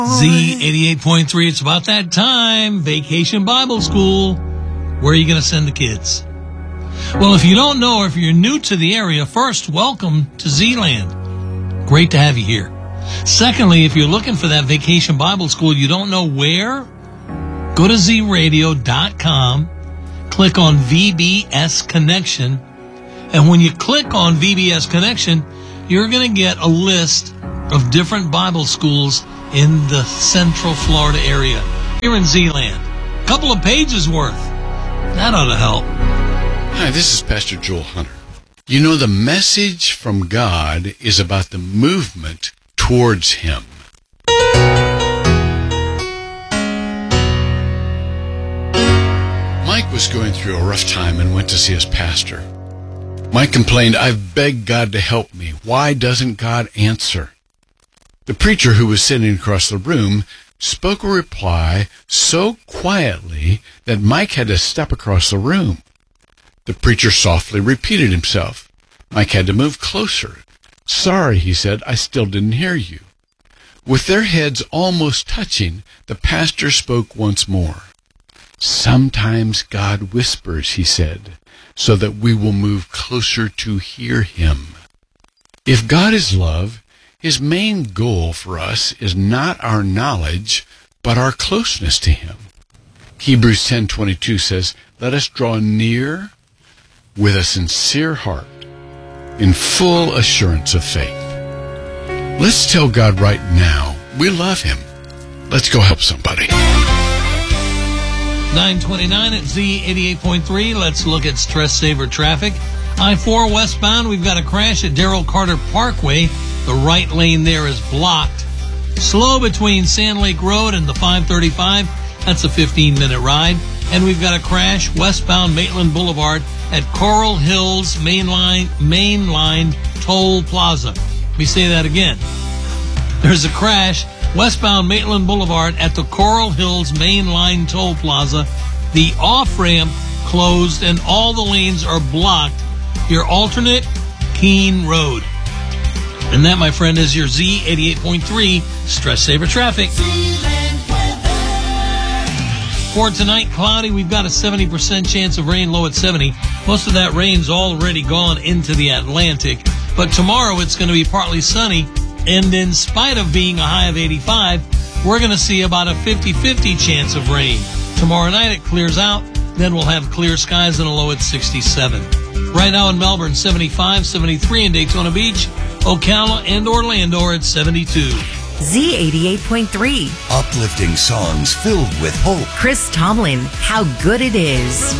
Z88.3, it's about that time. Vacation Bible School. Where are you going to send the kids? Well, if you don't know, or if you're new to the area, first, welcome to Z-Land. Great to have you here. Secondly, if you're looking for that Vacation Bible School, you don't know where, go to zradio.com, click on VBS Connection, and when you click on VBS Connection, you're going to get a list of different Bible schools in the Central Florida area, here in Z-Land. A couple of pages worth. That ought to help. Hi, this is Pastor Joel Hunter. You know, the message from God is about the movement towards Him. Mike was going through a rough time and went to see his pastor. Mike complained, "I've begged God to help me. Why doesn't God answer?" The preacher, who was sitting across the room, spoke a reply so quietly that Mike had to step across the room. The preacher softly repeated himself. Mike had to move closer. "Sorry," he said, "I still didn't hear you." With their heads almost touching, the pastor spoke once more. "Sometimes God whispers," he said, "so that we will move closer to hear Him." If God is love, His main goal for us is not our knowledge, but our closeness to Him. Hebrews 10:22 says, "Let us draw near with a sincere heart, in full assurance of faith." Let's tell God right now we love Him. Let's go help somebody. 929 at Z88.3. Let's look at stress saver traffic. I-4 westbound, we've got a crash at Darrell Carter Parkway. The right lane there is blocked. Slow between Sand Lake Road and the 535. That's a 15-minute ride. And we've got a crash westbound Maitland Boulevard at Coral Hills Mainline Toll Plaza. Let me say that again. There's a crash westbound Maitland Boulevard at the Coral Hills Mainline Toll Plaza. The off-ramp closed and all the lanes are blocked. Your alternate, Keene Road. And that, my friend, is your Z88.3 Stress Saver Traffic. For tonight, cloudy. We've got a 70% chance of rain, low at 70. Most of that rain's already gone into the Atlantic. But tomorrow it's going to be partly sunny. And in spite of being a high of 85, we're going to see about a 50-50 chance of rain. Tomorrow night it clears out. Then we'll have clear skies and a low at 67. Right now in Melbourne, 75, 73 in Daytona Beach. Ocala and Orlando are at 72. Z88.3. Uplifting songs filled with hope. Chris Tomlin, How Good It Is.